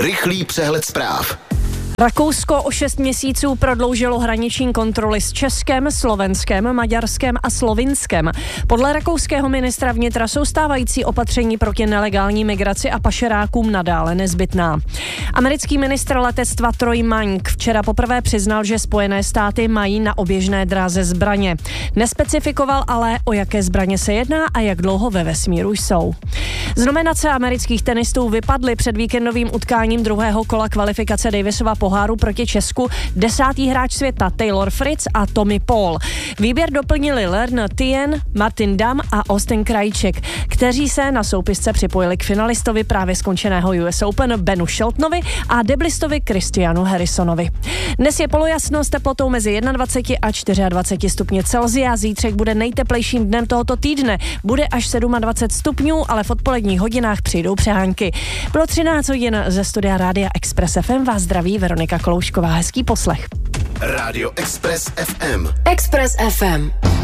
Rychlý přehled zpráv. Rakousko o 6 měsíců prodloužilo hraniční kontroly s Českem, Slovenskem, Maďarskem a Slovinskem. Podle rakouského ministra vnitra jsou stávající opatření proti nelegální migraci a pašerákům nadále nezbytná. Americký ministr letectva Troy Mank včera poprvé přiznal, že Spojené státy mají na oběžné dráze zbraně. Nespecifikoval ale, o jaké zbraně se jedná a jak dlouho ve vesmíru jsou. Z nominace amerických tenistů vypadly před víkendovým utkáním druhého kola kvalifikace Davisova poháru proti Česku 10. hráč světa Taylor Fritz a Tommy Paul. Výběr doplnili Lerner Tien, Martin Dam a Austin Krajček, kteří se na soupisce připojili k finalistovi právě skončeného US Open Benu Sheltonovi a deblistovi Christianu Harrisonovi. Dnes je polojasno s teplotou mezi 21 a 24 stupně Celsia. Zítřek bude nejteplejším dnem tohoto týdne. Bude až 27 stupňů, ale v odpoledních hodinách přijdou přehánky. Bylo 13 hodin ze studia Rádia Express FM. Vás zdraví Veronika Koloušková. Hezký poslech. Rádio Express FM. Express FM.